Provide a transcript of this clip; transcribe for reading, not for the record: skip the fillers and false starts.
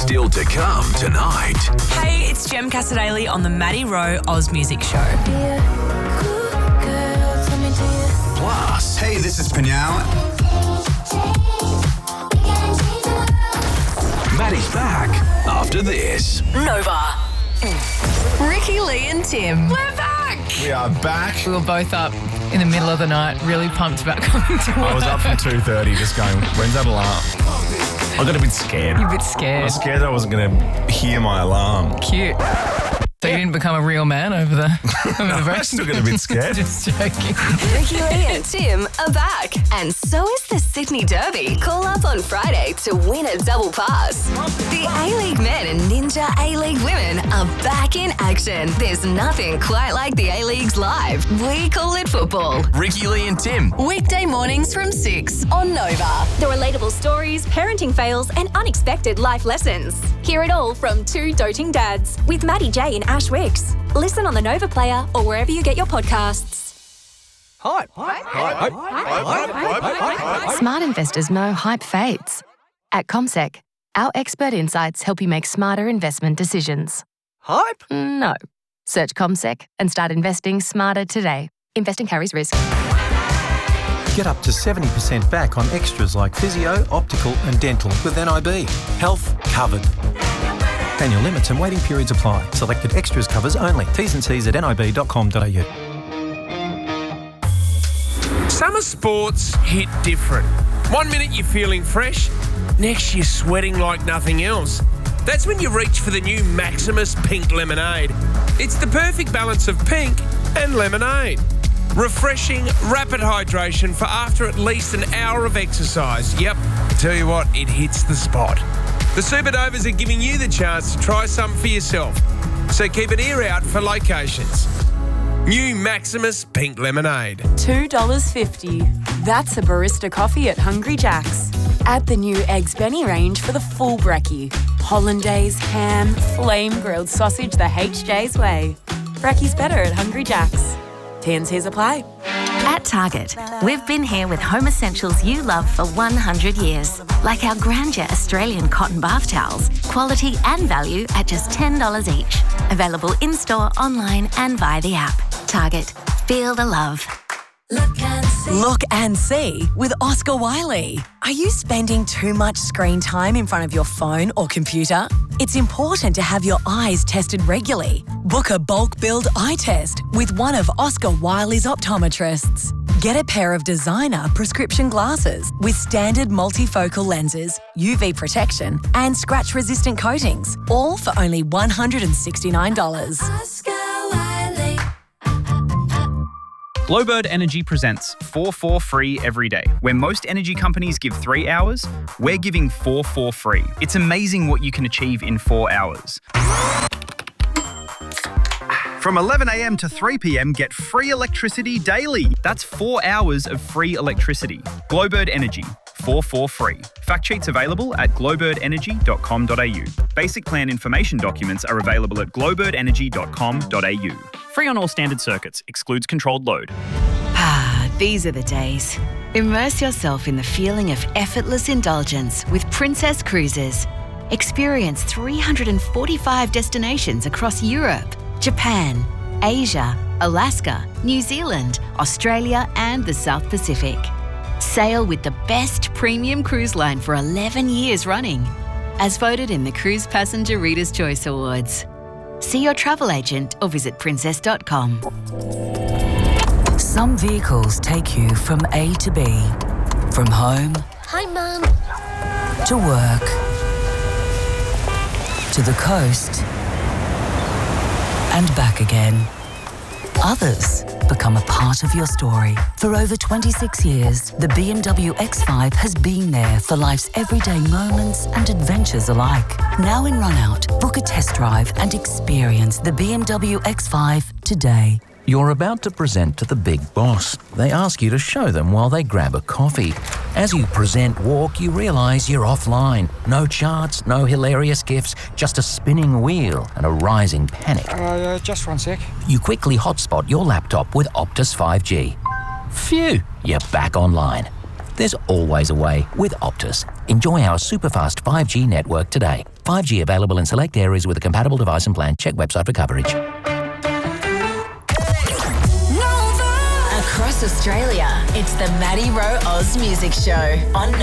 Still to come tonight. Hey, it's Jem Casadale on the Maddie Rowe Oz Music Show. Plus, hey, this is Panyao. Maddie's back after this. Nova. Ricky, Lee and Tim. We're back. We are back. We were both up in the middle of the night, really pumped about coming to work. I was up from 2:30 just going, when's that alarm? I got a bit scared. You're a bit I scared. was scared I wasn't going to hear my alarm. Cute. So you didn't become a real man over the break? I still got a bit scared. Just joking. Ricky, Lee and Tim are back. And so is the Sydney Derby. Call up on Friday to win a double pass. The A-League men and Ninja A-League women are back in action. There's nothing quite like the A-Leagues live. We call it football. Ricky, Lee and Tim. Weekday mornings from 6 on Nova. The relatable stories, parenting fails, and unexpected life lessons. Hear it all from two doting dads with Maddie J and Ash Wicks. Listen on the Nova Player or wherever you get your podcasts. Smart investors know hype fades. At CommSec, our expert insights help you make smarter investment decisions. Hype? No. Search CommSec and start investing smarter today. Investing carries risk. Get up to 70% back on extras like physio, optical and dental with NIB. Health covered. Annual limits and waiting periods apply. Selected extras covers only. T's and C's at nib.com.au. Summer sports hit different. 1 minute you're feeling fresh, next you're sweating like nothing else. That's when you reach for the new Maximus Pink Lemonade. It's the perfect balance of pink and lemonade. Refreshing, rapid hydration for after at least an hour of exercise. Yep, tell you what, it hits the spot. The Superdovers are giving you the chance to try some for yourself. So keep an ear out for locations. New Maximus Pink Lemonade. $2.50. That's a barista coffee at Hungry Jack's. Add the new Eggs Benny range for the full brekkie. Hollandaise, ham, flame grilled sausage the HJ's way. Brekkie's better at Hungry Jack's. T&Cs apply. At Target, we've been here with home essentials you love for 100 years. Like our Grandeur Australian cotton bath towels, quality and value at just $10 each. Available in-store, online and via the app. Target, feel the love. Look and see with Oscar Wiley. Are you spending too much screen time in front of your phone or computer? It's important to have your eyes tested regularly. Book a bulk billed eye test with one of Oscar Wiley's optometrists. Get a pair of designer prescription glasses with standard multifocal lenses, UV protection and scratch-resistant coatings, all for only $169. Oscar Wiley. Glowbird Energy presents 4 free every day. Where most energy companies give 3 hours, we're giving 4 free. It's amazing what you can achieve in 4 hours. From 11 a.m. to 3 p.m, get free electricity daily. That's 4 hours of free electricity. Glowbird Energy, 4 free. Fact sheets available at glowbirdenergy.com.au. Basic plan information documents are available at glowbirdenergy.com.au. Free on all standard circuits, excludes controlled load. These are the days. Immerse yourself in the feeling of effortless indulgence with Princess Cruises. Experience 345 destinations across Europe, Japan, Asia, Alaska, New Zealand, Australia and the South Pacific. Sail with the best premium cruise line for 11 years running, as voted in the Cruise Passenger Reader's Choice Awards. See your travel agent or visit princess.com. Some vehicles take you from A to B, from home Hi, Mum. to work, to the coast, and back again. Others become a part of your story. For over 26 years, the BMW X5 has been there for life's everyday moments and adventures alike. Now in run-out, book a test drive and experience the BMW X5 today. You're about to present to the big boss. They ask you to show them while they grab a coffee. As you present walk, you realise you're offline. No charts, no hilarious gifs, just a spinning wheel and a rising panic. Just 1 sec. You quickly hotspot your laptop with Optus 5G. Phew, you're back online. There's always a way with Optus. Enjoy our super-fast 5G network today. 5G available in select areas with a compatible device and plan. Check website for coverage. Across Australia, it's the Maddie Rowe Oz Music Show on